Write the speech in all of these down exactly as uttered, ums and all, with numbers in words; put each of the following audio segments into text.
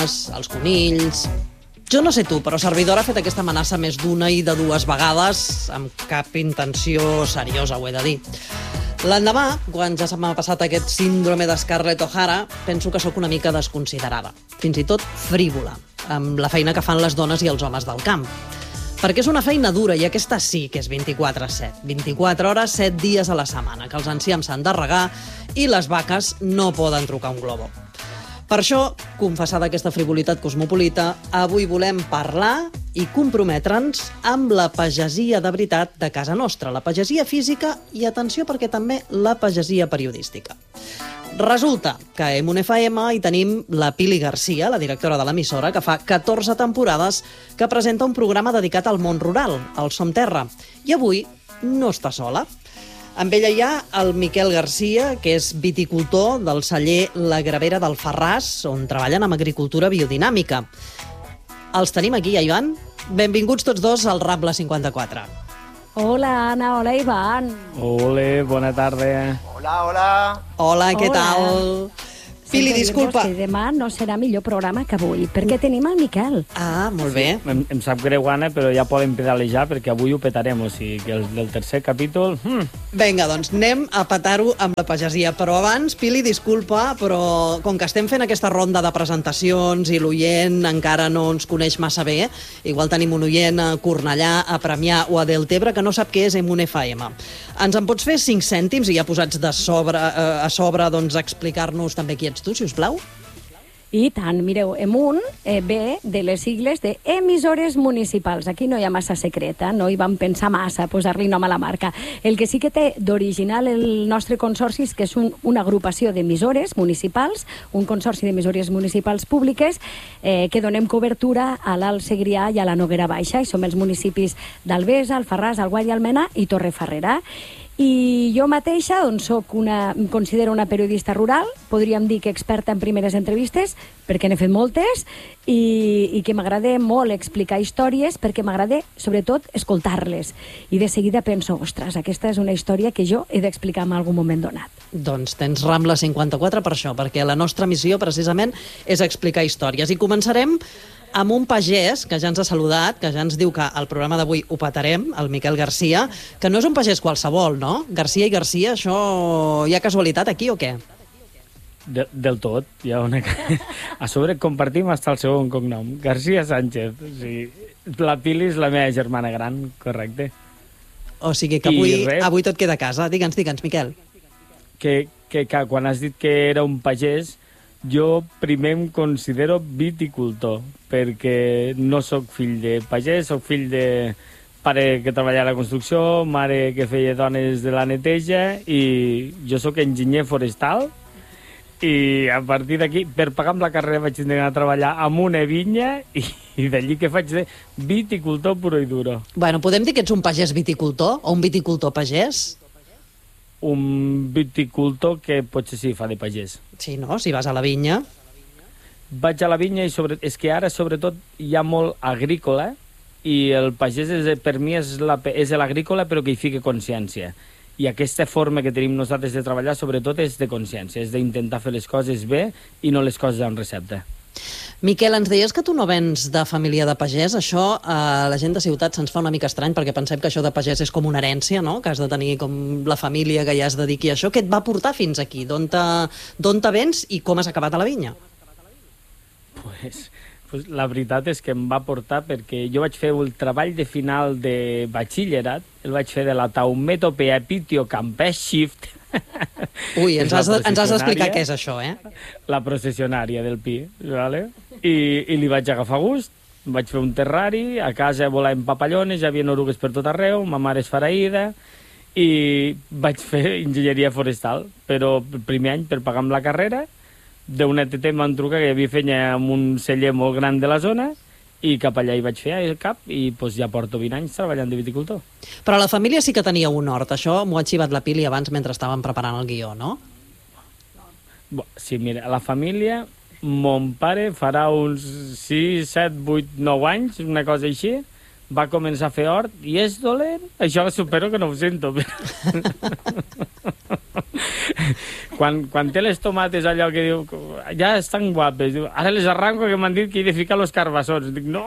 els conills... Jo no sé tu, però servidora ha fet aquesta amenaça més d'una i de dues vegades, amb cap intenció seriosa, ho he de dir. L'endemà, quan ja se m'ha passat aquest síndrome de Scarlett O'Hara, penso que sóc una mica desconsiderada, fins i tot frívola, amb la feina que fan les dones i els homes del camp. Perquè és una feina dura i aquesta sí que és vint-i-quatre set. vint-i-quatre hores, set dies a la setmana, que els enciams s'han de regar i les vaques no poden trucar un globo. Per això, confessada aquesta frivolitat cosmopolita, avui volem parlar i comprometre'ns amb la pagesia de veritat de casa nostra, la pagesia física i, atenció, perquè també la pagesia periodística. Resulta que a Emun F M hi tenim la Pili Garcia, la directora de l'emissora, que fa catorze temporades que presenta un programa dedicat al món rural, al Som Terra. I avui no està sola. Amb ella hi ha el Miquel Garcia, que és viticultor del celler La Gravera del Farràs, on treballen amb agricultura biodinàmica. Els tenim aquí, ja, Ivan? Benvinguts tots dos al Rambla cinquanta-quatre. Hola, Anna, hola, Ivan. Hola, bona tarda. Hola, hola. Hola, què Hola. tal? Pili, disculpa. Que demà no serà millor programa que avui, perquè tenim el Miquel. Ah, molt bé. Em, em sap greu, Anna, però ja poden pedalejar perquè avui ho petarem, o sigui que el del tercer capítol... Hmm. Vinga, doncs anem a petar-ho amb la pagesia. Però abans, Pili, disculpa, però com que estem fent aquesta ronda de presentacions i l'oient encara no ens coneix massa bé, igual tenim un oient a Cornellà, a Premià o a Deltebre que no sap què és Emun F M. Ens en pots fer cinc cèntims i ja posats de sobre, eh, a sobre doncs, explicar-nos també qui ets tu, si us plau? I tant, mireu, Emun eh, ve de les sigles de emissores municipals. Aquí no hi ha massa secreta, no hi vam pensar massa a posar-li nom a la marca. El que sí que té d'original el nostre consorci és que és un, una agrupació d'emissores municipals, un consorci d'emissores municipals públiques eh, que donem cobertura a l'Alt Segrià i a la Noguera Baixa, i som els municipis d'Albesa, Alfarràs, Alguaire i Almena i Torrefarrera. I jo mateixa doncs, soc una, em considero una periodista rural, podríem dir que experta en primeres entrevistes, perquè n'he fet moltes, i, i que m'agrada molt explicar històries, perquè m'agrada, sobretot, escoltar-les. I de seguida penso, ostres, aquesta és una història que jo he d'explicar en algun moment donat. Doncs tens Rambla cinquanta-quatre per això, perquè la nostra missió, precisament, és explicar històries. I començarem amb un pagès que ja ens ha saludat, que ja ens diu que el programa d'avui ho petarem, el Miquel Garcia, que no és un pagès qualsevol, no? Garcia i Garcia, això hi ha casualitat aquí o què? De, del tot. Hi ha una... A sobre compartim fins el segon cognom. Garcia Sánchez. O sigui, la Pili és la meva germana gran, correcte. O sigui que avui, avui tot queda a casa. Digue'ns, digue'ns, Miquel. Que, que, que quan has dit que era un pagès, jo primer em considero viticultor, perquè no sóc fill de pagès, sóc fill de pare que treballa a la construcció, mare que feia dones de la neteja, i jo sóc enginyer forestal, i a partir d'aquí, per pagar amb la carrera vaig anar a treballar amb una vinya, i, i d'allí que faig de viticultor puro i duro. Bueno, podem dir que ets un pagès viticultor o un viticultor pagès? Un viticultor que potser sí fa de pagès. Sí, no? Si vas a la vinya. Vaig a la vinya i sobre... és que ara sobretot hi ha molt agrícola i el pagès és, per mi és la, és l'agrícola però que hi fica consciència. I aquesta forma que tenim nosaltres de treballar sobretot és de consciència, és d'intentar fer les coses bé i no les coses amb recepta. Miquel, ens deies que tu no vens de família de pagès. Això a la gent de ciutat se'ns fa una mica estrany perquè pensem que això de pagès és com una herència, no? Que has de tenir com la família que ja es dediqui a això. Què et va portar fins aquí? D'on te, d'on te vens i com has acabat a la vinya? Pues, pues la veritat és que em va portar perquè jo vaig fer el treball de final de batxillerat, el vaig fer de la Taumetopea Pitio Campeshift. Ui, ens has, ens has d'explicar què és això, eh? La processionària del pi, vale? I, i li vaig agafar gust, vaig fer un terrari, a casa volàvem papallones, hi havia orugues per tot arreu, ma mare és faraïda, i vaig fer enginyeria forestal, però el primer any, per pagar amb la carrera, d'una E T T em van trucar que hi havia feina amb un celler molt gran de la zona, i cap allà hi vaig fer el cap i doncs, ja porto vint anys treballant de viticultor. Però la família sí que tenia un hort, això m'ho ha xivat la Pili abans mentre estàvem preparant el guió, no? Sí, mira, la família, mon pare farà uns sis, set, vuit, nou anys, una cosa així, va començar a fer hort i és dolent. Això supero que no ho sento. Però... quan, quan té les tomates allò que diu, ja estan guapes, diu, ara les arranco que m'han dit que he de ficar los carbassons. Dic, no,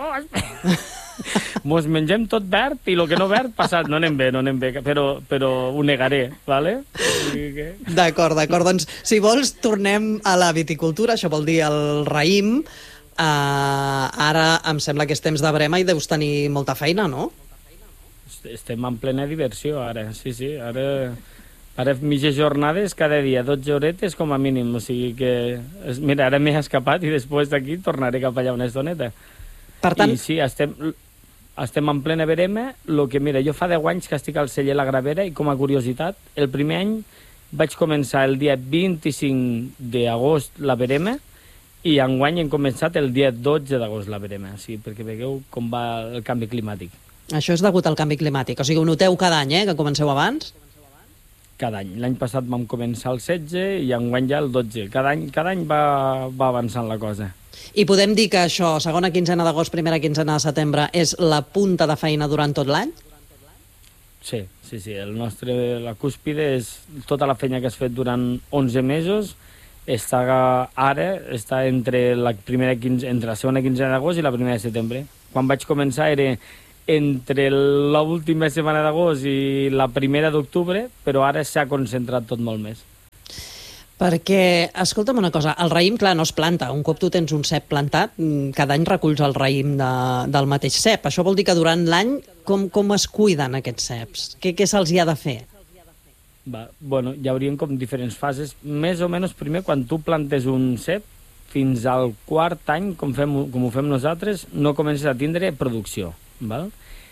mos mengem tot verd i el que no verd, passat, no anem bé, no anem bé, però, però ho negaré, vale? Que... D'acord, d'acord. Doncs, si vols, tornem a la viticultura, això vol dir el raïm. Uh, ara em sembla que és temps de brema i deus tenir molta feina, no? Estem en plena diversió, ara, sí, sí, ara... Ara mitges jornades cada dia, dotze horetes com a mínim, o sigui que... Mira, ara m'he escapat i després d'aquí tornaré cap allà una estoneta. Per tant... I sí, estem, estem en plena verema, lo que, mira, jo fa deu anys que estic al celler La Gravera i com a curiositat, el primer any vaig començar el dia vint-i-cinc d'agost la verema i enguany hem començat el dia dotze d'agost la verema, o sigui, perquè veieu com va el canvi climàtic. Això és degut al canvi climàtic, o sigui, ho noteu cada any, eh, que comenceu abans? Cada any. L'any passat vam començar el setze i enguany ja el dotze. Cada any, cada any va, va avançant la cosa. I podem dir que això, segona quinzena d'agost, primera quinzena de setembre, és la punta de feina durant tot l'any? Sí, sí, sí. El nostre, la cúspide és tota la feina que has fet durant onze mesos, està ara està entre la, primera quinze, entre la segona quinzena d'agost i la primera de setembre. Quan vaig començar era entre l'última setmana d'agost i la primera d'octubre, però ara s'ha concentrat tot molt més. Perquè, escolta'm una cosa, el raïm, clar, no es planta. Un cop tu tens un cep plantat, cada any reculls el raïm de, del mateix cep. Això vol dir que durant l'any, com, com es cuiden aquests ceps? Què, què se'ls hi ha de fer? Va, bueno, hi haurien com diferents fases. Més o menys, primer, quan tu plantes un cep, fins al quart any, com, fem, com ho fem nosaltres, no comences a tindre producció. Val?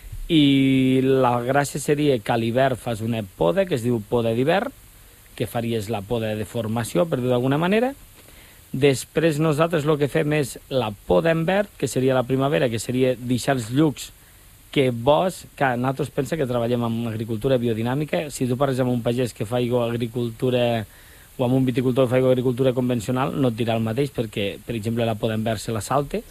I la gràcia seria que a l'hivern fas una poda que es diu poda d'hivern, que faries la poda de formació, per dir d'alguna manera. Després nosaltres el que fem és la poda en verd, que seria la primavera, que seria deixar els llucs que vos, que nosaltres pensa que treballem en agricultura biodinàmica. Si tu parles amb un pagès que fa agricultura o amb un viticultor que fa agricultura convencional, no et dirà el mateix, perquè, per exemple, la poda en verd se la salte.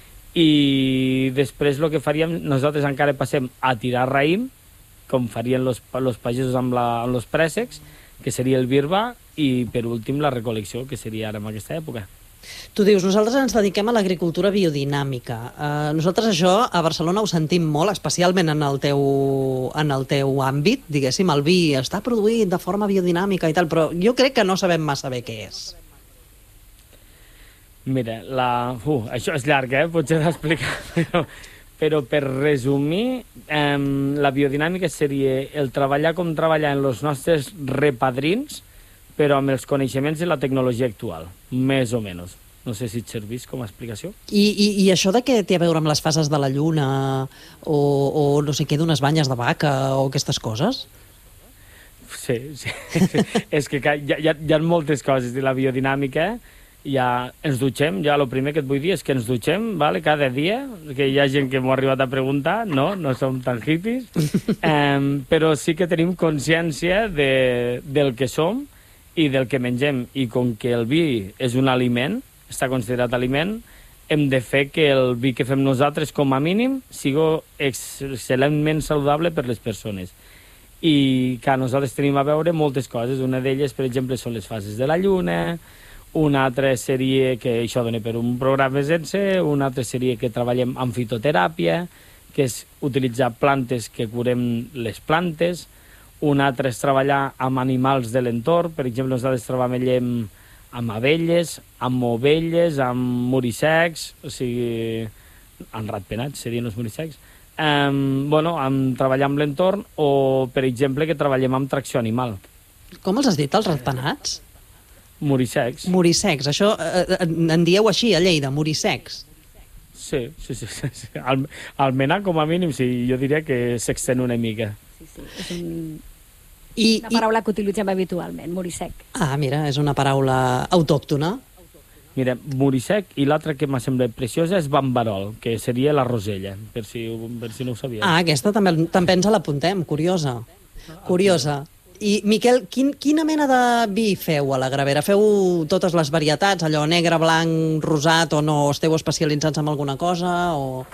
I després el que faríem, nosaltres encara passem a tirar raïm, com farien els pagesos amb, la, amb els préssecs, que seria el birba, i per últim la recol·lecció, que seria ara en aquesta època. Tu dius, nosaltres ens dediquem a l'agricultura biodinàmica. Uh, nosaltres això a Barcelona ho sentim molt, especialment en el teu, en el teu àmbit, diguéssim, el vi està produït de forma biodinàmica i tal, però jo crec que no sabem massa bé què és. Mira, la... Uh, això és llarg, eh? Potser d'explicar, però, però per resumir, eh, la biodinàmica seria el treballar com treballar en els nostres repadrins, però amb els coneixements i la tecnologia actual, més o menys. No sé si et servís com a explicació. I, i, i això de què té a veure amb les fases de la lluna o, o no sé què, d'unes banyes de vaca o aquestes coses? Sí, sí. És que hi ha, hi ha moltes coses de la biodinàmica. Ja ens dutxem, ja el primer que et vull dir és que ens dutxem, vale, cada dia, que hi ha gent que m'ho ha arribat a preguntar, no, no som tan hippies, um, però sí que tenim consciència de, del que som i del que mengem, i com que el vi és un aliment, està considerat aliment, hem de fer que el vi que fem nosaltres, com a mínim, sigui excel·lentment saludable per les persones. I que nosaltres tenim a veure moltes coses. Una d'elles, per exemple, són les fases de la lluna. Una altra seria que això dona per un programa sense, una altra seria que treballem amb fitoteràpia, que és utilitzar plantes que curem les plantes, una altra és treballar amb animals de l'entorn, per exemple, nosaltres treballem amb abelles, amb ovelles, amb murisecs, o sigui, amb ratpenats serien els murisecs, um, bueno, amb treballar amb l'entorn, o, per exemple, que treballem amb tracció animal. Com els has dit, els ratpenats? Murisecs. Murisecs, això eh, en dieu així a Lleida, murisecs. Sí, sí, sí. sí, sí. Al, almenar, com a mínim, sí, jo diria que s'extén una mica. Sí, sí, és un... I, una paraula i... que utilitzem habitualment, morisec. Ah, mira, és una paraula autòctona. Mira, morisec, i l'altra que m'ha semblat preciosa és bambarol, que seria la rosella, per si, per si no ho sabíeu. Ah, aquesta també, també ens l'apuntem, curiosa. Curiosa. I, Miquel, quin, quina mena de vi feu a la Gravera? Feu totes les varietats, allò negre, blanc, rosat, o no? Esteu especialitzats en alguna cosa? O...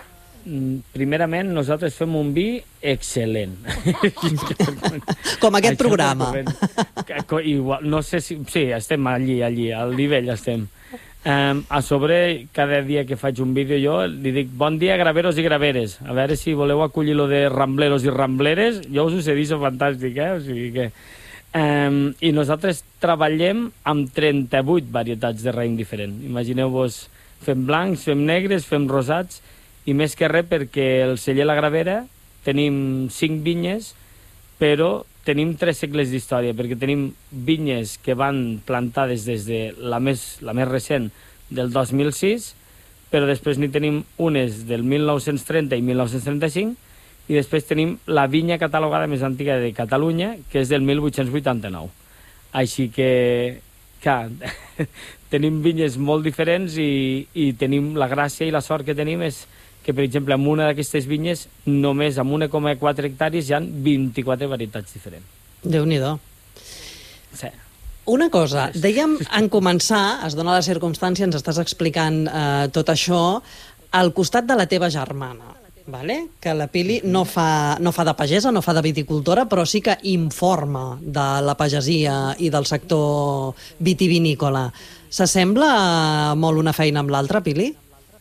primerament, nosaltres fem un vi excel·lent. Com aquest programa. Igual, no sé si... Sí, estem allí, allí, al nivell estem. Um, a sobre, cada dia que faig un vídeo jo li dic bon dia graveros i graveres, a veure si voleu acollir lo de rambleros i rambleres, jo us ho sé dir, és fantàstic, eh? O sigui que... Um, I nosaltres treballem amb trenta-vuit varietats de raïm diferent. Imagineu-vos, fem blancs, fem negres, fem rosats, i més que res perquè el celler La Gravera tenim cinc vinyes, però tenim tres segles d'història, perquè tenim vinyes que van plantades des de la més, la més recent del dos mil sis, però després n'hi tenim unes del mil nou-cents trenta i mil nou-cents trenta-cinc, i després tenim la vinya catalogada més antiga de Catalunya, que és del mil vuit-cents vuitanta-nou. Així que, clar, tenim vinyes molt diferents i, i tenim la gràcia i la sort que tenim és que, per exemple, en una d'aquestes vinyes, només amb un coma quatre hectàrees hi ha vint-i-quatre varietats diferents. Déu-n'hi-do. Sí. Una cosa, dèiem en començar, es dona la circumstància, ens estàs explicant eh, tot això, al costat de la teva germana, vale? Que la Pili no fa, no fa de pagesa, no fa de viticultora, però sí que informa de la pagesia i del sector vitivinícola. S'assembla molt una feina amb l'altra, Pili?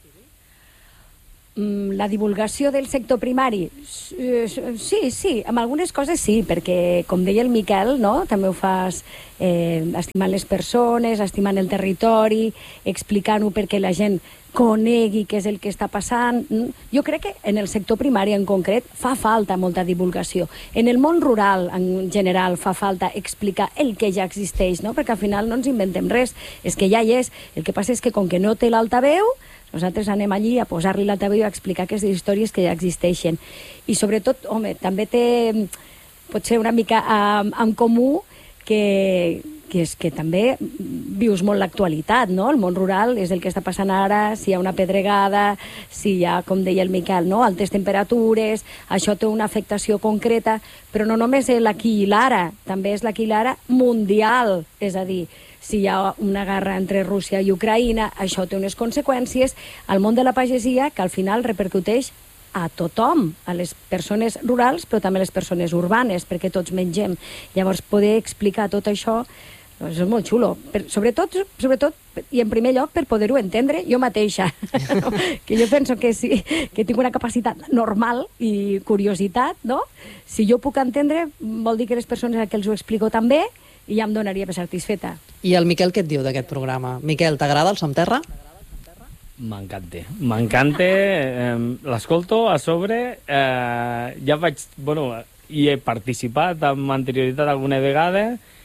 La divulgació del sector primari, sí, sí, amb algunes coses sí, perquè, com deia el Miquel, no? També ho fas eh, estimant les persones, estimant el territori, explicant-ho perquè la gent conegui què és el que està passant. Jo crec que en el sector primari en concret fa falta molta divulgació. En el món rural en general fa falta explicar el que ja existeix, no? Perquè al final no ens inventem res, és que ja hi és. El que passa és que com que no té l'altaveu, nosaltres anem allí a posar-li l'altaveu i a explicar aquestes històries que ja existeixen. I sobretot, home, també té potser una mica um, en comú que, que és que també vius molt l'actualitat, no? El món rural és el que està passant ara, si hi ha una pedregada, si hi ha, com deia el Miquel, no? Altes temperatures, això té una afectació concreta, però no només és l'aquí i l'ara, també és l'aquí i l'ara mundial, és a dir, si hi ha una guerra entre Rússia i Ucraïna, això té unes conseqüències al món de la pagesia que al final repercuteix a tothom, a les persones rurals, però també a les persones urbanes, perquè tots mengem. Llavors, poder explicar tot això, doncs és molt xulo. Per, sobretot, sobretot, i en primer lloc, per poder-ho entendre jo mateixa. No? Que jo penso que sí, que tinc una capacitat normal i curiositat, no? Si jo puc entendre, vol dir que les persones a qui els ho explico també, i ja em donaria per satisfeta. I el Miquel què et diu d'aquest programa? Miquel, t'agrada el Som Terra? M'encanta. M'encanta, eh, l'escolto a sobre, eh, ja vaig, bueno, hi he participat amb anterioritat alguna vegada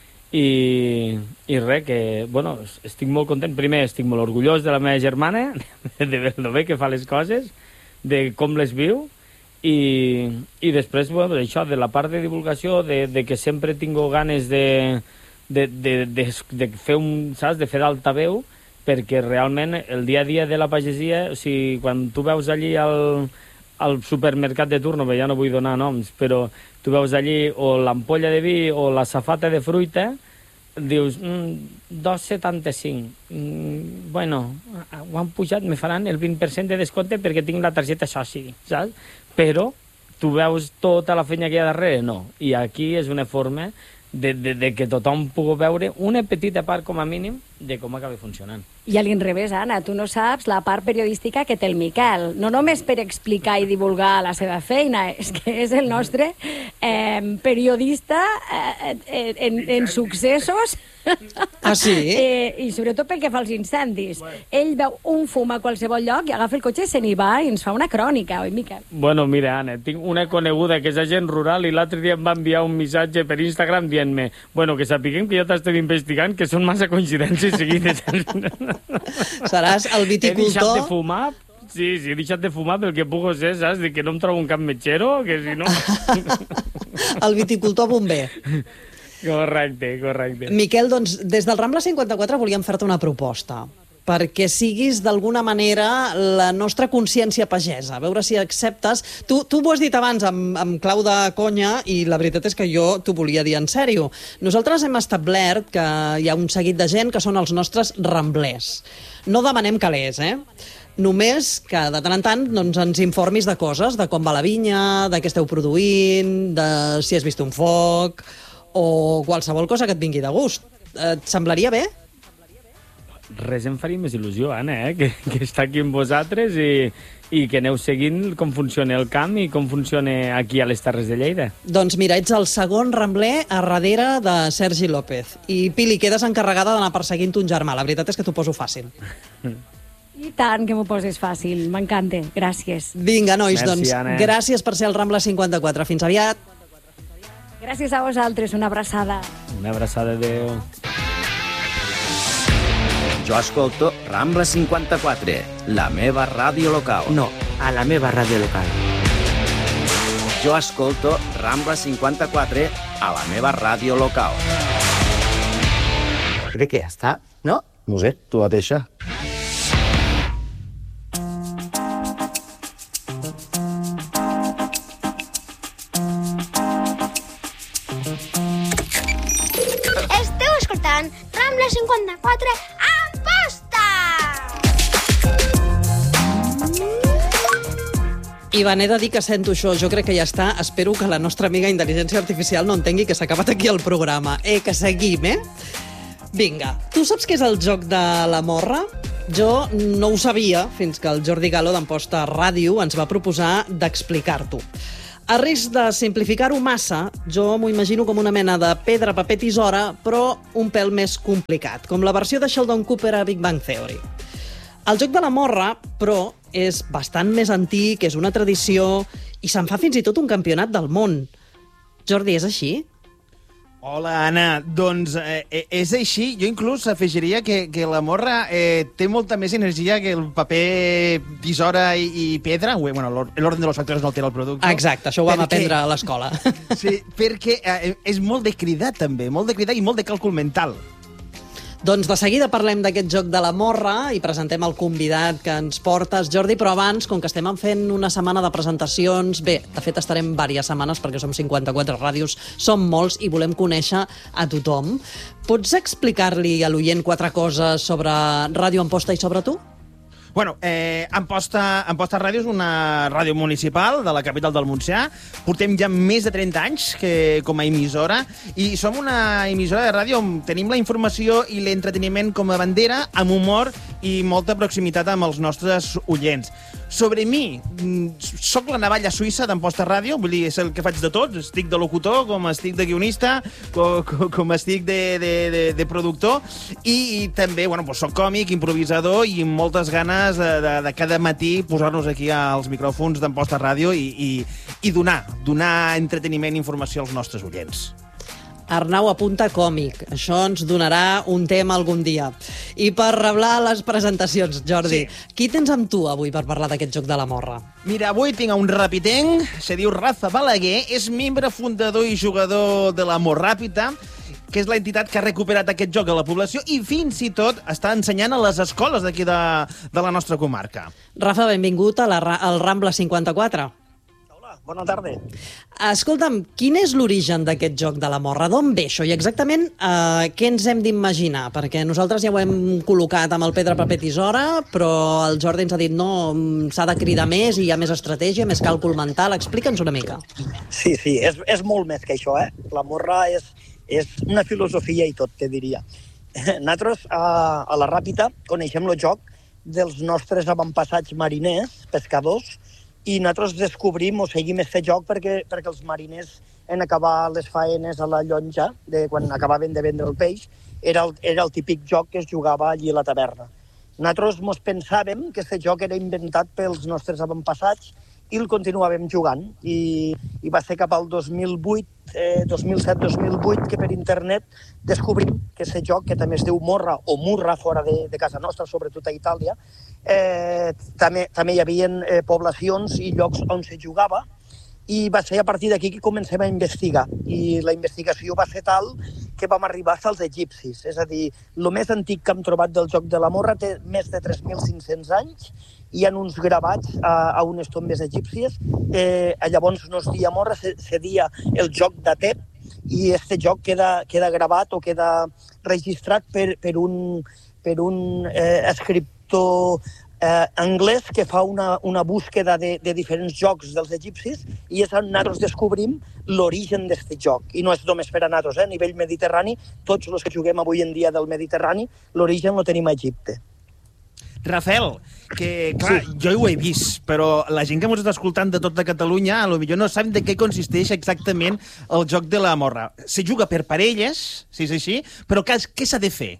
i, i res, que, bueno, estic molt content. Primer, estic molt orgullós de la meva germana, de lo bé que fa les coses, de com les viu, I, i després, bueno, això, de la part de divulgació, de, de que sempre tinc ganes de, de, de, de, de fer un, saps, de fer d'altaveu, perquè realment el dia a dia de la pagesia, o sigui, quan tu veus allí al, al supermercat de turno, ja no vull donar noms, però tu veus allí o l'ampolla de vi o la safata de fruita, dius, mm, dos coma setanta-cinc, mm, bueno, ho han pujat, me faran el vint per cent de descompte perquè tinc la targeta soci, saps? Però tu veus tota la feina que hi ha darrere? No. I aquí és una forma de, de, de que tothom pugui veure una petita part, com a mínim, de com acaba funcionant. I a l'inrevés, Anna, tu no saps la part periodística que té el Miquel. No només per explicar i divulgar la seva feina, és que és el nostre eh, periodista eh, en, en successos. Ah, sí? Eh, I sobretot pel que fa als incendis. Ell veu un fum a qualsevol lloc i agafa el cotxe, se n'hi va i ens fa una crònica, oi, Miquel? Bueno, mira, Anna, tinc una coneguda que és agent rural i l'altre dia em va enviar un missatge per Instagram dient-me, bueno, que sapiguem que ja t'estem investigant, que són massa coincidències seguides. Seràs el viticultor... He deixat de fumar... Sí, sí, he deixat de fumar pel que pugo ser, saps? De que no em trobo un cap metgero, que si no... El viticultor bomber. Correcte, correcte. Miquel, doncs, des del Rambla cinquanta-quatre volíem fer-te una proposta perquè siguis d'alguna manera la nostra consciència pagesa, a veure si acceptes... Tu, tu ho has dit abans amb, amb clau de conya i la veritat és que jo t'ho volia dir en sèrio. Nosaltres hem establert que hi ha un seguit de gent que són els nostres ramblers. No demanem calés, eh? Només que de tant en tant doncs, ens informis de coses, de com va la vinya, de què esteu produint, de si has vist un foc, o qualsevol cosa que et vingui de gust. Et semblaria bé? Res em faria més il·lusió, Anna, eh? que, que està aquí amb vosaltres i, i que aneu seguint com funciona el camp i com funciona aquí a les Terres de Lleida. Doncs mira, ets el segon rambler a darrere de Sergi López. I, Pili, quedes encarregada d'anar perseguint un germà. La veritat és que t'ho poso fàcil. I tant que m'ho poses fàcil, m'encanta. Gràcies. Vinga, nois, Merci, doncs, Anna. gràcies per ser al Rambla cinquanta-quatre. Fins aviat. Gràcies a vosaltres, una abraçada. Una abraçada, adéu. Jo escolto Rambla cinquanta-quatre, la meva ràdio local. No, a la meva ràdio local. Jo escolto Rambla cinquanta-quatre a la meva ràdio local. Crec que ja està, no? No sé, tu mateixa. Esteu escoltant Rambla cinquanta-quatre en posta! Ivan, he de dir que sento això. Jo crec que ja està. Espero que la nostra amiga intel·ligència artificial no entengui que s'ha acabat aquí el programa. Eh, que seguim, eh? Vinga, tu saps què és el joc de la morra? Jo no ho sabia fins que el Jordi Galo d'Amposta Ràdio ens va proposar d'explicar-t'ho. A risc de simplificar-ho massa, jo m'ho imagino com una mena de pedra, paper, tisora, però un pèl més complicat, com la versió de Sheldon Cooper a Big Bang Theory. El joc de la morra, però, és bastant més antic, és una tradició, i se'n fa fins i tot un campionat del món. Jordi, és així? Hola, Anna. Doncs eh, és així. Jo inclús afegiria que, que la morra eh, té molta més energia que el paper, tisora i, i pedra. Ui, bueno, l'ordre de los factores no altera el producte. Exacte, això ho vam perquè... aprendre a l'escola. Sí, perquè eh, és molt de cridar, també. Molt de cridar i molt de càlcul mental. Doncs de seguida parlem d'aquest joc de la morra i presentem el convidat que ens portes, Jordi, però abans, com que estem fent una setmana de presentacions, bé, de fet estarem diverses setmanes perquè som cinquanta-quatre ràdios, som molts i volem conèixer a tothom. Pots explicar-li a l'oient quatre coses sobre Ràdio Amposta i sobre tu? Bueno, eh, Amposta, Amposta Ràdio és una ràdio municipal de la capital del Montsià. Portem ja més de trenta anys que, com a emissora i som una emissora de ràdio on tenim la informació i l'entreteniment com a bandera, amb humor i molta proximitat amb els nostres oients. Sobre mi, soc la navalla suïssa d'Amposta Ràdio, vull dir, és el que faig de tot. Estic de locutor, com estic de guionista, com, com estic de, de, de, de productor i, i també, bueno, doncs soc còmic, improvisador i amb moltes ganes De, de, de cada matí posar-nos aquí als micròfons d'Amposta Ràdio i, i, i donar, donar entreteniment i informació als nostres oients. Arnau apunta còmic. Això ens donarà un tema algun dia. I per reblar les presentacions, Jordi, sí. Qui tens amb tu avui per parlar d'aquest joc de la morra? Mira, avui tinc un rapitenc, se diu Rafa Balaguer, és membre fundador i jugador de la Morràpita, que és l'entitat que ha recuperat aquest joc a la població i fins i tot està ensenyant a les escoles d'aquí de, de la nostra comarca. Rafa, benvingut a la, al Rambla cinquanta-quatre. Hola, bona tarda. Escolta'm, quin és l'origen d'aquest joc de la morra? D'on ve això? I exactament eh, què ens hem d'imaginar? Perquè nosaltres ja ho hem col·locat amb el pedra, paper, tisora, però el Jordi ens ha dit no, s'ha de cridar més i hi ha més estratègia, més càlcul mental. Explica'ns una mica. Sí, sí, és, és molt més que això, eh? La morra és... és una filosofia i tot, te diria. Nosaltres, a, a la Ràpita, coneixem el joc dels nostres avantpassats mariners, pescadors, i nosaltres descobrim o seguim aquest joc perquè, perquè els mariners, en acabar les faenes a la llonja, de quan acabaven de vendre el peix, era el, era el típic joc que es jugava allí a la taverna. Nosaltres mos pensàvem que aquest joc era inventat pels nostres avantpassats i el continuàvem jugant. I, i va ser cap al dos mil vuit, eh, dos mil set dos mil vuit que per internet descobrim que aquest joc, que també es diu Morra o Murra fora de, de casa nostra, sobretot a Itàlia, eh, també, també hi havia eh, poblacions i llocs on se jugava, i va ser a partir d'aquí que comencem a investigar. I la investigació va ser tal que vam arribar als egipcis. És a dir, el més antic que hem trobat del joc de la morra té més de tres mil cinc-cents anys. Hi ha uns gravats a, a unes tombes egípcies. Eh, llavors no es dia morra, se, se dia el joc d'Atep, i aquest joc queda, queda gravat o queda registrat per, per un, per un eh, escriptor eh, anglès que fa una, una búsqueda de, de diferents jocs dels egipcis i és on nosaltres descobrim l'origen d'aquest joc. I no és només per a nosaltres, eh? A nivell mediterrani, tots els que juguem avui en dia del Mediterrani, l'origen lo tenim a Egipte. Rafael, que clar, sí. jo ho he vist, però la gent que ens està escoltant de tota Catalunya a lo millor no sap de què consisteix exactament el joc de la morra. Se juga per parelles, si és així, però què, què s'ha de fer?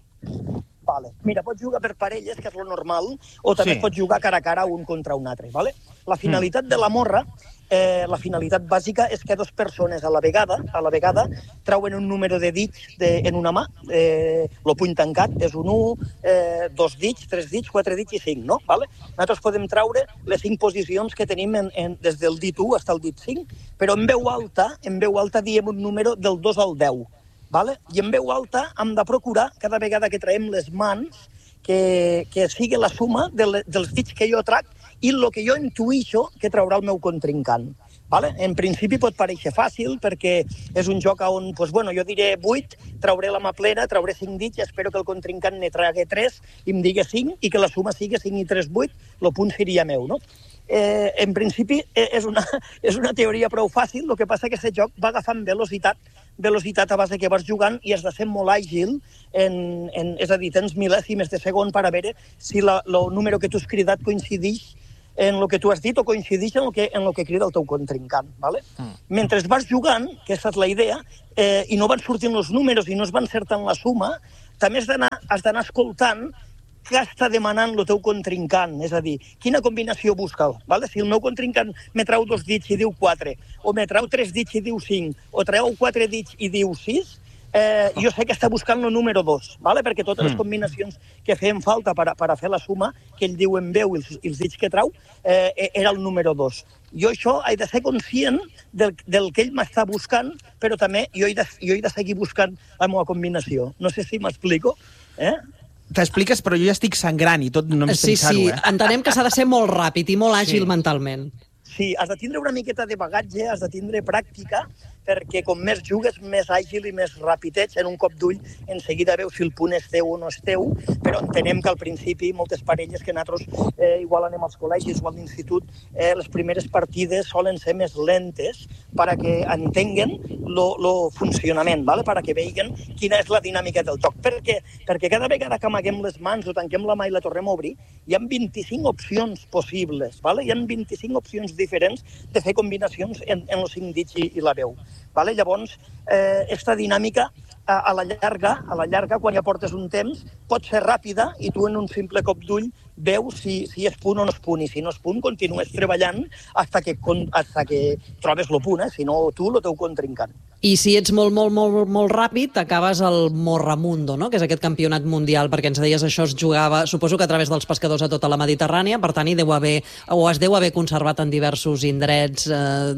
Vale. Mira, pots jugar per parelles, que és lo normal, o també sí. pots jugar cara a cara un contra un altre. Vale? La finalitat mm. de la morra, eh, la finalitat bàsica és que dues persones a la vegada, a la vegada trauen un número de dits de, en una mà, eh, el puny tancat és un u, eh, dos dits, tres dits, quatre dits i cinc, no? Vale? Nosaltres podem traure les cinc posicions que tenim en, en, des del dit u fins al dit cinc, però en veu alta, en veu alta diem un número del dos al deu. Vale? I en veu alta hem de procurar, cada vegada que traiem les mans, que, que sigui la suma de le, dels dits que jo trac i el que jo intuïxo que traurà el meu contrincant. Vale? En principi pot parèixer fàcil perquè és un joc on, pues, bueno, jo diré vuit, trauré la mà plena, trauré cinc dits i espero que el contrincant ne tragui tres i em digui cinc i que la suma sigui cinc i tres, vuit, el punt seria meu, no? Eh, en principi és una, és una teoria prou fàcil, el que passa que aquest joc va agafant velocitat, velocitat a base que vas jugant i has de ser molt àgil, en, en, és a dir, tens mil·lèsimes de segon per a veure si la, el número que tu has cridat coincideix en el que tu has dit o coincideix en el que, en el que crida el teu contrincant. Vale? Mm. Mentre vas jugant, que aquesta és la idea, eh, i no van sortint els números i no es van encertant la suma, també has d'anar has d'anar escoltant què està demanant el teu contrincant, és a dir, quina combinació busca. Vale? Si el meu contrincant me treu dos dits i diu quatre, o me treu tres dits i diu cinc, o treu quatre dits i diu sis, eh, jo sé que està buscant el número dos, vale? Perquè totes les combinacions que feien falta per a, per a fer la suma, que ell diu en veu i els, i els dits que treu, eh, era el número dos. Jo això he de ser conscient del, del que ell m'està buscant, però també jo he, de, jo he de seguir buscant la meva combinació. No sé si m'explico, eh? T'expliques, però jo ja estic sangrant i tot només sí, pensar-ho, sí. eh? Entenem que s'ha de ser molt ràpid i molt àgil Sí. mentalment. Sí, has de tindre una miqueta de bagatge, has de tindre pràctica, perquè com més jugues, més àgil i més ràpid ets. En un cop d'ull, en seguida veus si el punt és teu o no és teu, però entenem que al principi moltes parelles que nosaltres eh, igual anem als col·legis o a l'institut, eh, les primeres partides solen ser més lentes para que entenguen el funcionament, ¿vale? Para que vegin quina és la dinàmica del joc. Per què? Perquè cada vegada que amaguem les mans o tanquem la mà i la tornem a obrir, hi ha vint-i-cinc opcions possibles, ¿vale? Hi ha vint-i-cinc opcions diferents de fer combinacions en, en els cinc dits i, i la veu. Vale? Llavors, eh, esta dinàmica a, a la llarga, a la llarga, quan ja portes un temps, pot ser ràpida i tu en un simple cop d'ull veus si, si és punt o no és punt. I si no és punt, continues treballant hasta que, hasta que trobes el punt, eh? Si no tu, el teu contrincant. I si ets molt, molt, molt, molt ràpid, acabes al Morramundo, no? Que és aquest campionat mundial, perquè ens deies això es jugava, suposo que a través dels pescadors a tota la Mediterrània, per tant, hi deu haver, o es deu haver conservat en diversos indrets eh,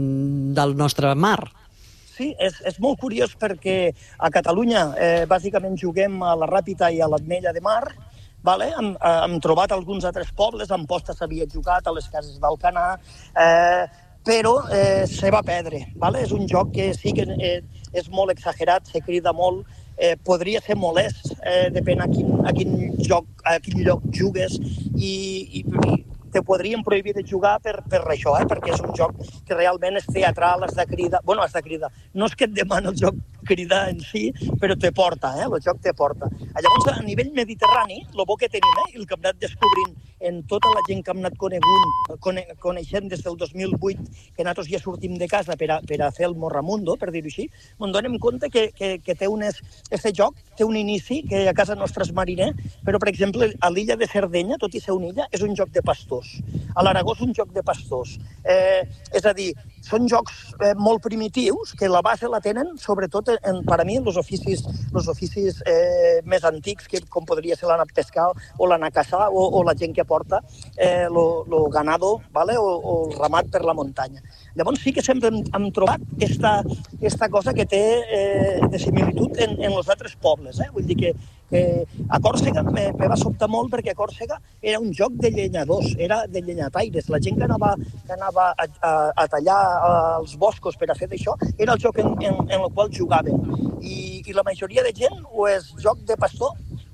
del nostre mar. Sí, és, és molt curiós perquè a Catalunya eh, bàsicament juguem a la Ràpita i a l'Ametlla de Mar. Vale? Hem, hem trobat alguns altres pobles, a Amposta s'havia jugat, a les cases d'Alcanar, eh, però eh, se va perdre. Vale? És un joc que sí que eh, és molt exagerat, se crida molt, eh, podria ser molest, eh, depèn a quin, a quin joc, a quin lloc jugues i, i, i te podrien prohibir de jugar per, per això, eh? Perquè és un joc que realment és teatral, has de cridar... Bueno, has de cridar. No és que et demana el joc cridar en si, però te porta, eh? El joc te porta. Llavors, a nivell mediterrani, el bo que tenim, eh? El que hem anat descobrint en tota la gent que hem anat conegut, cone, coneixent des del dos mil vuit, que nosaltres ja sortim de casa per a, per a fer el Morramundo, per dir-ho així, ens donem compte que, que, que té unes... Este joc té un inici, que a casa nostra és mariner, però, per exemple, a l'illa de Sardenya, tot i ser una illa, és un joc de pastors. A l'Aragó és un joc de pastors. Eh, és a dir, són jocs eh, molt primitius que la base la tenen, sobretot, en, per a mi, els oficis, els oficis eh, més antics, que, com podria ser l'anar a pescar o l'anar a caçar, o, o la gent que porta eh, lo, lo ganado, vale? o, o el ramat per la muntanya. Llavors sí que sempre hem, hem trobat esta, esta cosa que té eh, de similitud en, en els altres pobles. Eh? Vull dir que, que a Còrsega me, me va sobtar molt perquè a Còrsega era un joc de llenyadors, era de llenyataires. La gent que anava, que anava a, a, a tallar els boscos per a fer d'això era el joc en, en, en el qual jugaven. I, I la majoria de gent o és joc de pastor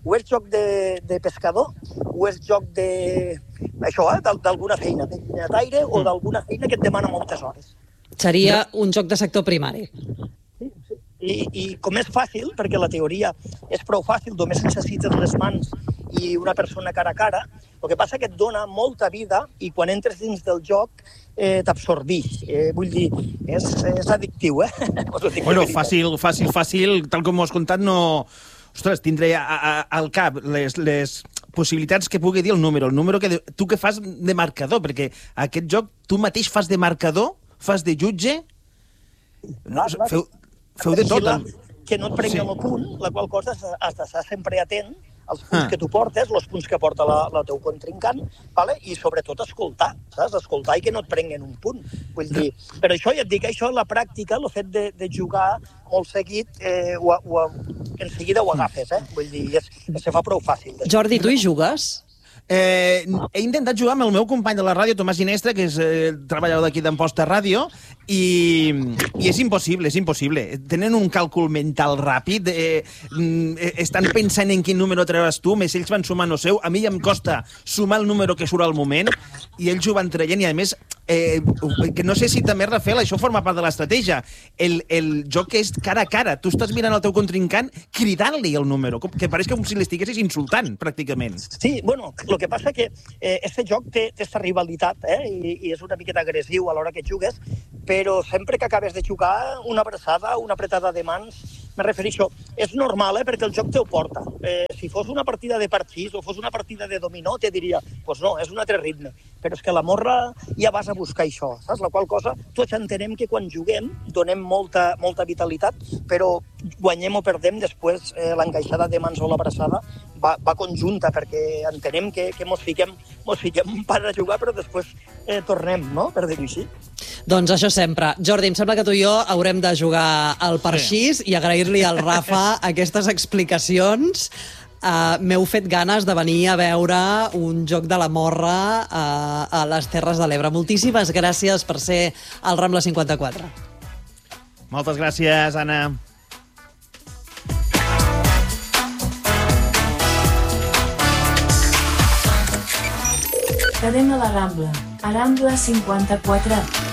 o és joc de, de pescador, o és joc de... això, eh, d'alguna feina, de d'aire o d'alguna feina que et demana moltes hores. Seria un joc de sector primari. Sí, sí. I, I com és fàcil, perquè la teoria és prou fàcil, només necessites les mans i una persona cara a cara, el que passa que et dona molta vida i quan entres dins del joc eh, t'absorbix. Eh, vull dir, és, és addictiu, eh? Bueno, fàcil, fàcil, fàcil, tal com ho has contat, no... Ostres, tindré a, a, al cap les, les possibilitats que pugui dir el número, el número que de, tu que fas de marcador, perquè aquest joc tu mateix fas de marcador, fas de jutge, no, feu, feu de tot. Que no et prenguen el punt, la qual cosa has d'estar sempre atent als punts ah. que tu portes, els punts que porta la, la teu contrincant, vale? I sobretot escoltar, saps? Escoltar i que no et prenguen un punt. Vull dir, però això, ja et dic, això la pràctica, el fet de, de jugar molt seguit, eh, o, o, en seguida ho agafes, eh? Vull dir, es, se fa prou fàcil. Jordi, tu hi jugues? Eh, he intentat jugar amb el meu company de la ràdio, Tomàs Ginestra, que és eh, treballador d'aquí d'Amposta Ràdio, i, i és impossible, és impossible. Tenen un càlcul mental ràpid, eh, eh, estan pensant en quin número treuràs tu, més ells van sumant el seu. A mi ja em costa sumar el número que surt al moment, i ells ho van traient, i a més, eh, que no sé si també, Rafael, això forma part de l'estratègia. El, el joc és cara a cara. Tu estàs mirant el teu contrincant cridant-li el número, que pareix com si l'estiguessis insultant, pràcticament. Sí, bueno, el que passa que eh, este joc té aquesta rivalitat, eh, i, i és una miqueta agressiu a l'hora que jugues, però sempre que acabes de jugar, una abraçada, una apretada de mans, me refereixo, és normal, eh, perquè el joc te ho porta. Eh, si fos una partida de parxís o fos una partida de dominó, te diria, doncs pues no, és un altre ritme. Però és que la morra ja vas a buscar això, saps? La qual cosa, tots entenem que quan juguem donem molta, molta vitalitat, però guanyem o perdem, després eh, l'encaixada de mans o l'abraçada va, va conjunta, perquè entenem que, que mos fiquem, mos fiquem per a jugar, però després eh, tornem, no?, per dir-ho així. Doncs això sempre. Jordi, em sembla que tu i jo haurem de jugar al parxís sí. i agrair-li al Rafa aquestes explicacions. Uh, M'heu fet ganes de venir a veure un joc de la morra uh, a les Terres de l'Ebre. Moltíssimes gràcies per ser al Rambla cinquanta-quatre. Moltes gràcies, Anna. Cadena la Rambla, a Rambla cinquanta-quatre.